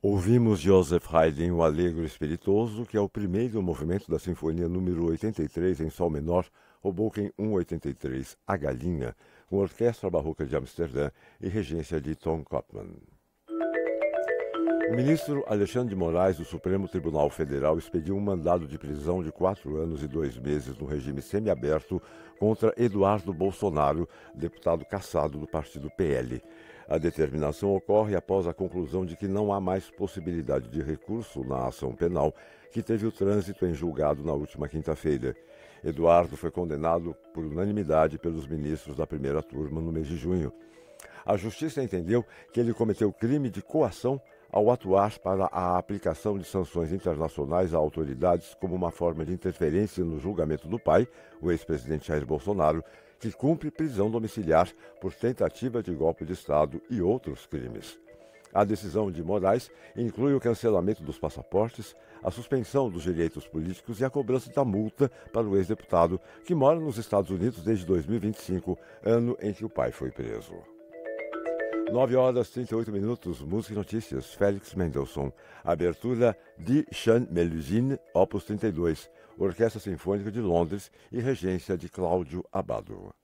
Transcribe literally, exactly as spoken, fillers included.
Ouvimos Joseph Haydn, o Allegro Espiritoso, que é o primeiro movimento da Sinfonia número oitenta e três em Sol menor, Hoboken cento e oitenta e três, A Galinha, com Orquestra Barroca de Amsterdã e regência de Tom Cotman. O ministro Alexandre de Moraes, do Supremo Tribunal Federal, expediu um mandado de prisão de quatro anos e dois meses no regime semiaberto contra Eduardo Bolsonaro, deputado cassado do partido P L. A determinação ocorre após a conclusão de que não há mais possibilidade de recurso na ação penal, que teve o trânsito em julgado na última quinta-feira. Eduardo foi condenado por unanimidade pelos ministros da primeira turma no mês de junho. A Justiça entendeu que ele cometeu crime de coação ao atuar para a aplicação de sanções internacionais a autoridades como uma forma de interferência no julgamento do pai, o ex-presidente Jair Bolsonaro, que cumpre prisão domiciliar por tentativa de golpe de Estado e outros crimes. A decisão de Moraes inclui o cancelamento dos passaportes, a suspensão dos direitos políticos e a cobrança da multa para o ex-deputado, que mora nos Estados Unidos desde dois mil e vinte e cinco, ano em que o pai foi preso. nove horas e trinta e oito minutos, música e notícias, Félix Mendelssohn. Abertura de Jean Melusine, opus trinta e dois, Orquestra Sinfônica de Londres e regência de Cláudio Abbado.